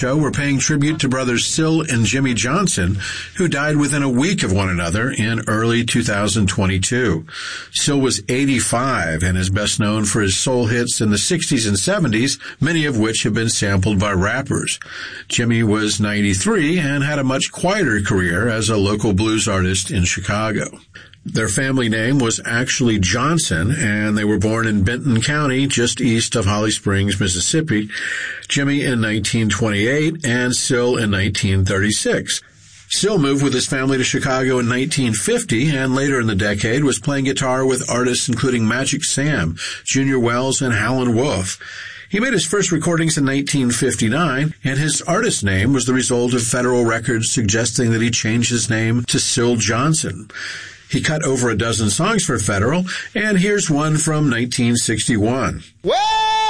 We're paying tribute to brothers Syl and Jimmy Johnson, who died within a week of one another in early 2022. Syl was 85 and is best known for his soul hits in the 60s and 70s, many of which have been sampled by rappers. Jimmy was 93 and had a much quieter career as a local blues artist in Chicago. Their family name was actually Johnson, and they were born in Benton County, just east of Holly Springs, Mississippi. Jimmy in 1928 and Syl in 1936. Syl moved with his family to Chicago in 1950, and later in the decade was playing guitar with artists including Magic Sam, Junior Wells, and Howlin' Wolf. He made his first recordings in 1959, and his artist name was the result of federal records suggesting that he changed his name to Syl Johnson. He cut over a dozen songs for Federal, and here's one from 1961. Whoa!